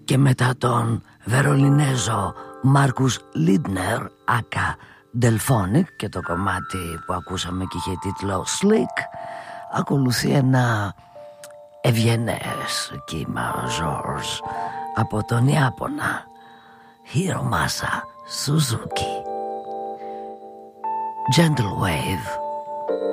Και μετά τον Βερολινέζο Μάρκους Λίντνερ, άκα Delphonic, και το κομμάτι που ακούσαμε και είχε τίτλο Slick, ακολουθεί ένα ευγενές κύμα George από τον Ιάπωνα Hiromasa Suzuki. Gentle Wave.